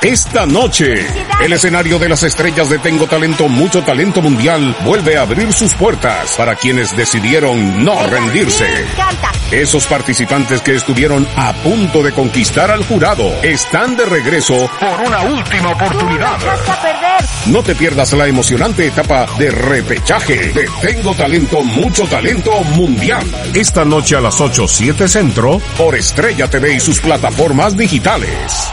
Esta noche, el escenario de las estrellas de Tengo Talento, Mucho Talento Mundial vuelve a abrir sus puertas para quienes decidieron no rendirse. Esos participantes que estuvieron a punto de conquistar al jurado están de regreso por una última oportunidad. No te pierdas la emocionante etapa de repechaje de Tengo Talento, Mucho Talento Mundial. Esta noche a las 8:07 Centro por Estrella TV y sus plataformas digitales.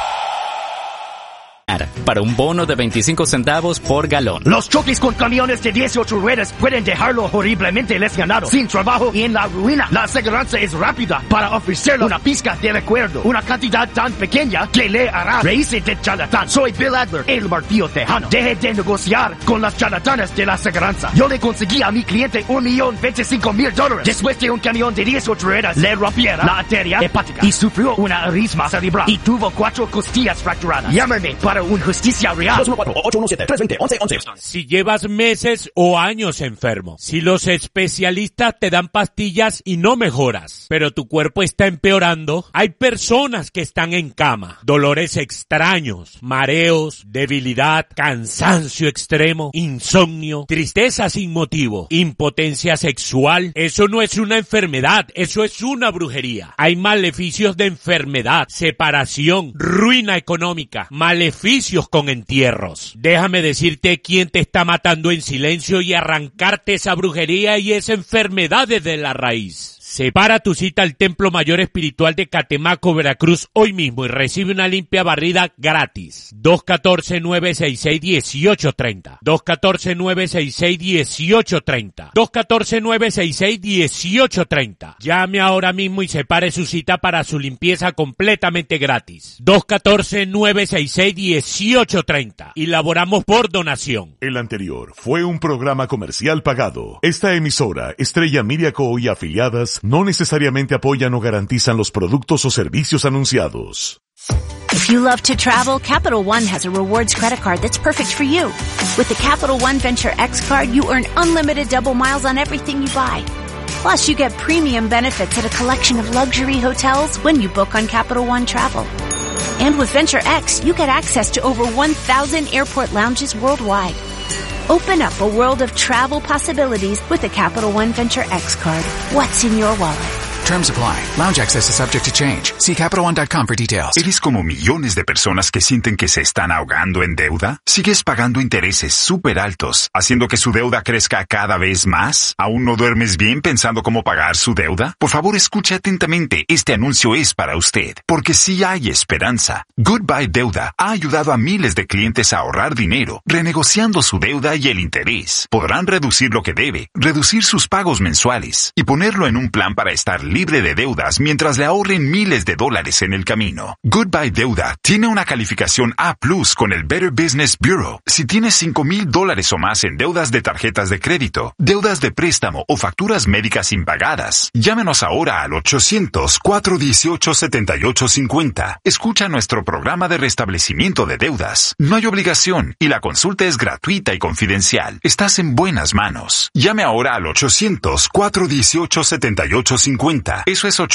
Para un bono de 25 centavos por galón. Los choques con camiones de 18 ruedas pueden dejarlo horriblemente lesionado, sin trabajo y en la ruina. La aseguranza es rápida para ofrecerle una pizca de recuerdo, una cantidad tan pequeña que le hará reírse de charlatán. Soy Bill Adler, el martillo tejano. Deje de negociar con las charlatanas de la aseguranza. Yo le conseguí a mi cliente $1,025,000 después de un camión de 18 ruedas le rompiera la arteria hepática y sufrió una aritmia cerebral y tuvo 4 costillas fracturadas. Llámame para un justicia real. 214-817-320-1111. Si llevas meses o años enfermo, si los especialistas te dan pastillas y no mejoras, pero tu cuerpo está empeorando, hay personas que están en cama, dolores extraños, mareos, debilidad, cansancio extremo, insomnio, tristeza sin motivo, impotencia sexual. Eso no es una enfermedad, eso es una brujería. Hay maleficios de enfermedad, separación, ruina económica, maleficios con entierros. Déjame decirte quién te está matando en silencio y arrancarte esa brujería y esa enfermedad desde la raíz. Separa tu cita al Templo Mayor Espiritual de Catemaco, Veracruz, hoy mismo y recibe una limpia barrida gratis. 214-966-1830. 214-966-1830. 214-966-1830. Llame ahora mismo y separe su cita para su limpieza completamente gratis. 214-966-1830. Y laboramos por donación. El anterior fue un programa comercial pagado. Esta emisora, Estrella Media Co. y afiliadas, no necesariamente apoyan o garantizan los productos o servicios anunciados. If you love to travel, Capital One has a rewards credit card that's perfect for you. With the Capital One Venture X card, you earn unlimited double miles on everything you buy. Plus, you get premium benefits at a collection of luxury hotels when you book on Capital One Travel. And with Venture X, you get access to over 1,000 airport lounges worldwide. Open up a world of travel possibilities with the Capital One Venture X card. What's in your wallet? Terms apply. Lounge access is subject to change. See CapitalOne.com for details. ¿Eres como millones de personas que sienten que se están ahogando en deuda? ¿Sigues pagando intereses súper altos, haciendo que su deuda crezca cada vez más? ¿Aún no duermes bien pensando cómo pagar su deuda? Por favor, escuche atentamente. Este anuncio es para usted, porque sí hay esperanza. Goodbye Deuda ha ayudado a miles de clientes a ahorrar dinero, renegociando su deuda y el interés. Podrán reducir lo que debe, reducir sus pagos mensuales y ponerlo en un plan para estar libre de deudas mientras le ahorren miles de dólares en el camino. Goodbye Deuda tiene una calificación A+ con el Better Business Bureau. Si tienes $5,000 o más en deudas de tarjetas de crédito, deudas de préstamo o facturas médicas impagadas, llámenos ahora al 800-418-7850. Escucha nuestro programa de restablecimiento de deudas. No hay obligación y la consulta es gratuita y confidencial. Estás en buenas manos. Llame ahora al 800-418-7850. Eso es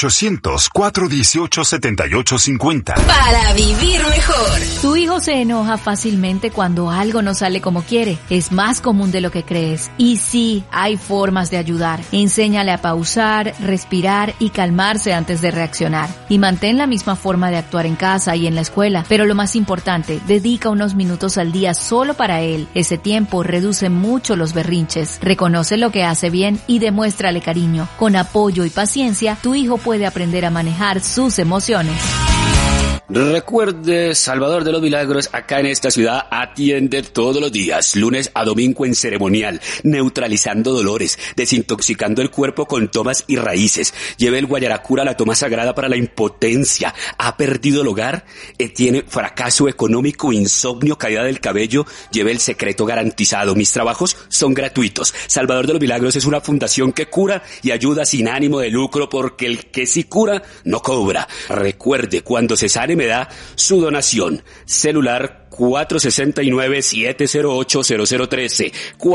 800-418-7850. Para vivir mejor. Tu hijo se enoja fácilmente cuando algo no sale como quiere. Es más común de lo que crees. Y sí, hay formas de ayudar. Enséñale a pausar, respirar y calmarse antes de reaccionar. Y mantén la misma forma de actuar en casa y en la escuela. Pero lo más importante, dedica unos minutos al día solo para él. Ese tiempo reduce mucho los berrinches. Reconoce lo que hace bien y demuéstrale cariño. Con apoyo y paciencia, tu hijo puede aprender a manejar sus emociones. Recuerde, Salvador de los Milagros, acá en esta ciudad, atiende todos los días, lunes a domingo en ceremonial, neutralizando dolores, desintoxicando el cuerpo con tomas y raíces. Lleve el Guayaracura, la toma sagrada para la impotencia. ¿Ha perdido el hogar? ¿Tiene fracaso económico, insomnio, caída del cabello? Lleve el secreto garantizado. Mis trabajos son gratuitos. Salvador de los Milagros es una fundación que cura y ayuda sin ánimo de lucro, porque el que sí cura no cobra. Recuerde, cuando se sane me da su donación. Celular 469-708-0013,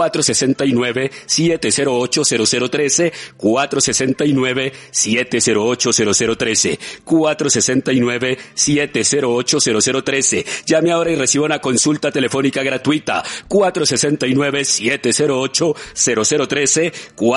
469-708-0013, 469-708-0013, 469-708-0013. Llame ahora y reciba una consulta telefónica gratuita. 469-708-0013,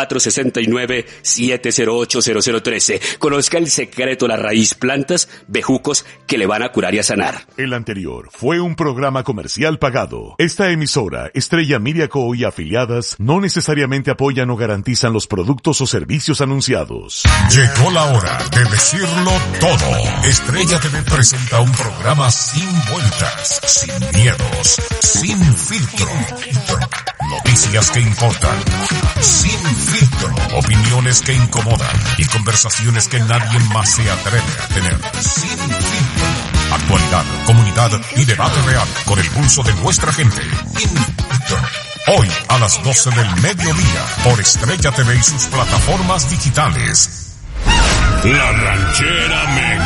469-708-0013. Conozca el secreto, la raíz, plantas, bejucos que le van a curar y a sanar. El anterior fue un programa comercial pagado. Esta emisora, Estrella Miriaco y afiliadas, no necesariamente apoyan o garantizan los productos o servicios anunciados. Llegó la hora de decirlo todo. Estrella TV presenta un programa sin vueltas, sin miedos, sin filtro. Noticias que importan, sin filtro. Opiniones que incomodan y conversaciones que nadie más se atreve a tener, sin filtro. Actualidad, comunidad y debate real con el pulso de nuestra gente. Hoy a las 12 del mediodía por Estrella TV y sus plataformas digitales. La ranchera me